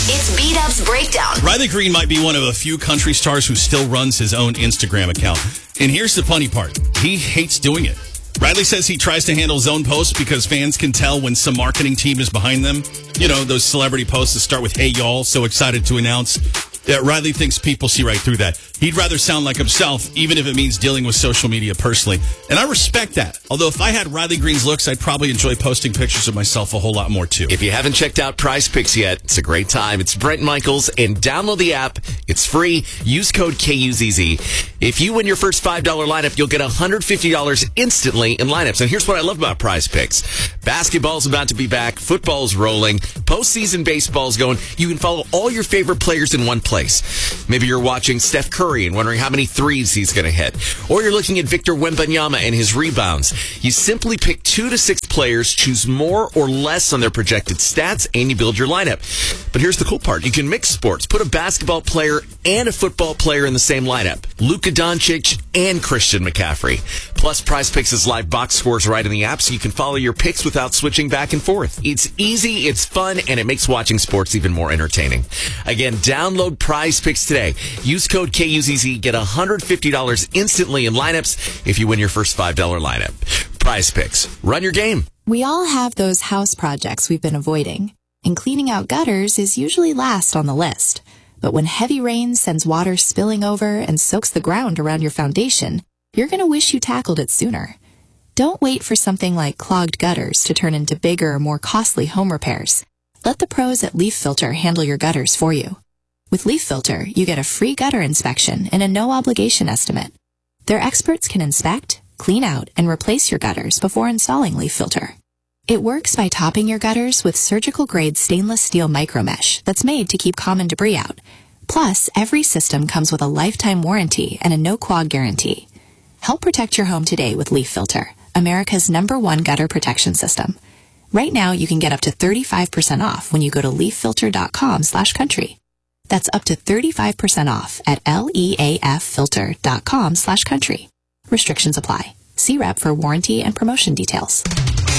It's B-Dub's Breakdown. Riley Green might be one of a few country stars who still runs his own Instagram account. And here's the funny part. He hates doing it. Riley says he tries to handle his own posts because fans can tell when some marketing team is behind them. You know, those celebrity posts that start with, "Hey, y'all, so excited to announce." That Riley thinks people see right through that. He'd rather sound like himself, even if it means dealing with social media personally. And I respect that. Although if I had Riley Green's looks, I'd probably enjoy posting pictures of myself a whole lot more, too. If you haven't checked out Prize Picks yet, it's a great time. It's Brent Michaels, and download the app. It's free. Use code KUZZ. If you win your first $5 lineup, you'll get $150 instantly in lineups. And here's what I love about Prize Picks. Basketball's about to be back. Football's rolling. Postseason baseball's going. You can follow all your favorite players in one place. Maybe you're watching Steph Curry and wondering how many threes he's going to hit. Or you're looking at Victor Wembanyama and his rebounds. You simply pick 2 to 6 players, choose more or less on their projected stats, and you build your lineup. But here's the cool part. You can mix sports. Put a basketball player and a football player in the same lineup. Luka Doncic and Christian McCaffrey. Plus, Prize Picks' live box scores right in the app, so you can follow your picks without switching back and forth. It's easy, it's fun, and it makes watching sports even more entertaining. Again, download Prize Picks today. Use code KUZZ. Get $150 instantly in lineups if you win your first $5 lineup. Prize Picks. Run your game. We all have those house projects we've been avoiding, and cleaning out gutters is usually last on the list. But when heavy rain sends water spilling over and soaks the ground around your foundation, you're going to wish you tackled it sooner. Don't wait for something like clogged gutters to turn into bigger, more costly home repairs. Let the pros at Leaf Filter handle your gutters for you. With Leaf Filter, you get a free gutter inspection and a no-obligation estimate. Their experts can inspect, clean out, and replace your gutters before installing Leaf Filter. It works by topping your gutters with surgical-grade stainless steel micromesh that's made to keep common debris out. Plus, every system comes with a lifetime warranty and a no-clog guarantee. Help protect your home today with Leaf Filter, America's #1 gutter protection system. Right now, you can get up to 35% off when you go to leaffilter.com/country. That's up to 35% off at leaffilter.com/country. Restrictions apply. See rep for warranty and promotion details.